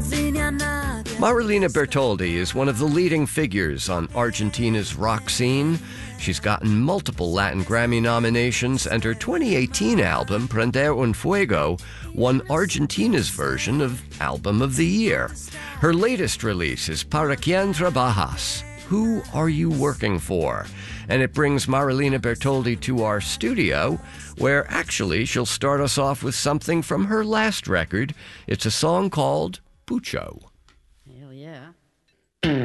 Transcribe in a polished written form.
Marilina Bertoldi is one of the leading figures on Argentina's rock scene. She's gotten multiple Latin Grammy nominations, and her 2018 album, Prender un Fuego, won Argentina's version of Album of the Year. Her latest release is Para Quien Trabajas? Who Are You Working For? And it brings Marilina Bertoldi to our studio, where actually she'll start us off with something from her last record. It's a song called Pucho.